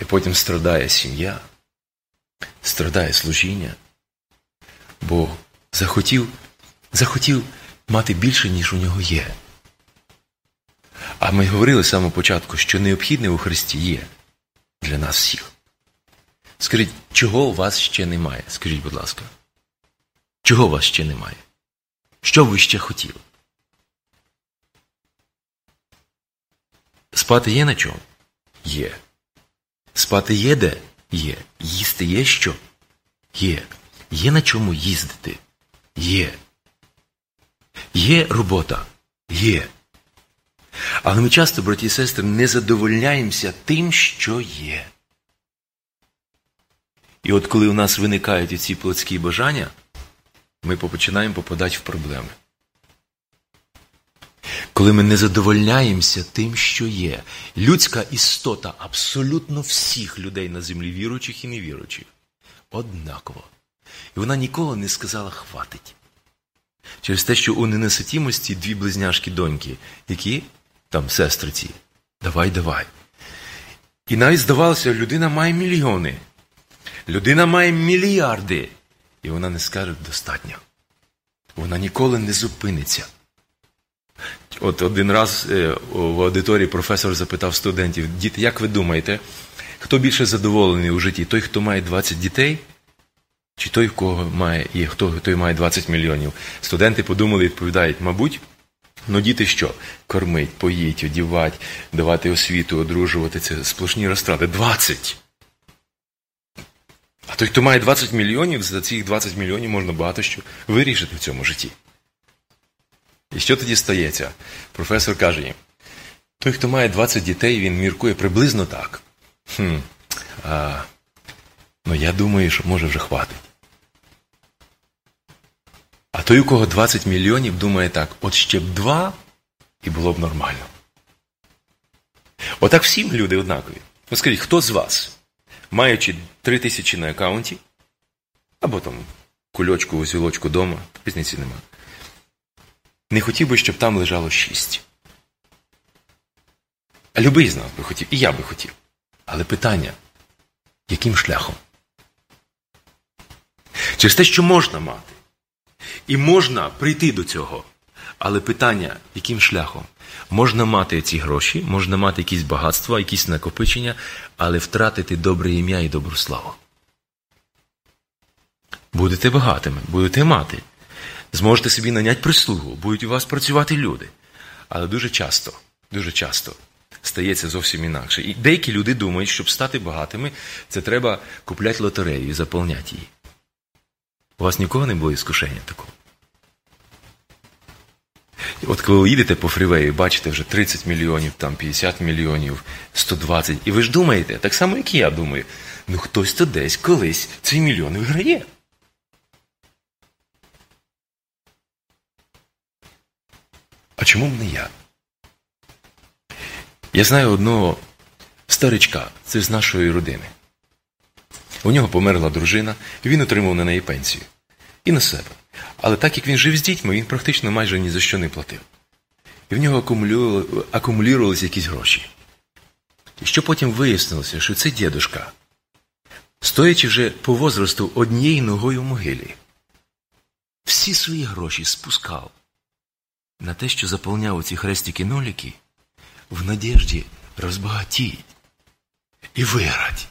І потім страдає сім'я, страдає служіння. Бо захотів мати більше, ніж у нього є. А ми говорили з самого початку, що необхідне у Христі є для нас всіх. Скажіть, чого у вас ще немає? Скажіть, будь ласка. Чого у вас ще немає? Що ви ще хотіли? Спати є на чому? Є. Спати є де? Є. Їсти є що? Є. Є на чому їздити? Є. Є робота? Є. Але ми часто, браті і сестри, не задовольняємося тим, що є. І от коли у нас виникають ці плотські бажання, ми починаємо попадати в проблеми. Коли ми не задовольняємося тим, що є. Людська істота абсолютно всіх людей на землі, віруючих і невіруючих, однаково. І вона ніколи не сказала «хватить». Через те, що у ненаситімості дві близняшки доньки, які там сестриці, давай. І навіть здавалося, людина має мільйони, людина має мільярди, і вона не скаже «достатньо». Вона ніколи не зупиниться. От один раз в аудиторії професор запитав студентів: діти, як ви думаєте, хто більше задоволений у житті? Той, хто має 20 дітей? Чи той, хто має 20 мільйонів? Студенти подумали і відповідають: мабуть, діти що? Кормить, поїть, одівати, давати освіту, одружувати – це сплошні розтрати. 20! А той, хто має 20 мільйонів, за цих 20 мільйонів можна багато що вирішити в цьому житті. І що тоді стається? Професор каже їм: той, хто має 20 дітей, він міркує приблизно так. Я думаю, що може вже хватить. А той, у кого 20 мільйонів, думає так: от ще б 2 і було б нормально. Отак всі люди однакові. Скажіть, хто з вас, маючи 3000 на акаунті, або там кульочку, узілочку дома, різниці нема, не хотів би, щоб там лежало 6? А любий з нас би хотів, і я би хотів. Але питання: яким шляхом? Через те, що можна мати. І можна прийти до цього. Але питання: яким шляхом? Можна мати ці гроші, можна мати якісь багатства, якісь накопичення, але втратити добре ім'я і добру славу. Будете багатими, будете мати. Зможете собі наняти прислугу, будуть у вас працювати люди. Але дуже часто стається зовсім інакше. І деякі люди думають, щоб стати багатими, це треба купляти лотерею і заповняти її. У вас нікого не було іскушення такого? От коли ви їдете по фрівею, бачите вже 30 мільйонів, там 50 мільйонів, 120, і ви ж думаєте, так само, як і я думаю, хтось то десь колись цей мільйон виграє. А чому б не я? Я знаю одного старичка, це з нашої родини. У нього померла дружина, і він отримав на неї пенсію. І на себе. Але так як він жив з дітьми, він практично майже ні за що не платив. І в нього акумулювалися якісь гроші. І що потім вияснилося, що цей дідушка, стоячи вже по возрасту однією ногою в могилі, всі свої гроші спускав на те, що заповняв оці хрестики-нолики, в надежді розбагатіть і виграти.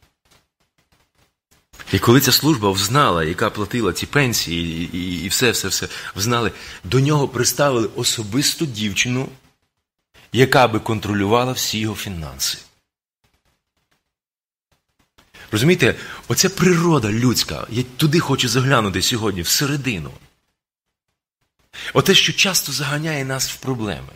І коли ця служба взнала, яка платила ці пенсії, і все взнали, до нього приставили особисту дівчину, яка би контролювала всі його фінанси. Розумієте, оця природа людська, я туди хочу заглянути сьогодні, всередину. Оте, що часто заганяє нас в проблеми.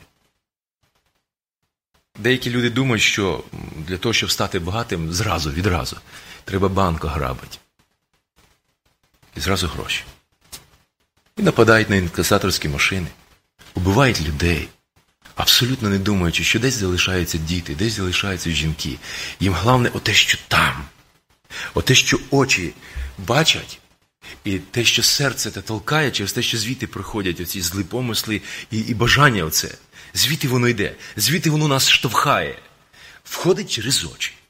Деякі люди думають, що для того, щоб стати багатим, відразу, треба банк ограбити. І зразу гроші. І нападають на інкасаторські машини, убивають людей, абсолютно не думаючи, що десь залишаються діти, десь залишаються жінки. Їм головне оте, що там. Оте, що очі бачать, і те, що серце те толкає, через те, що звідти приходять оці злі помисли і бажання оце. Звідти воно йде, звідти воно нас штовхає. Входить через очі.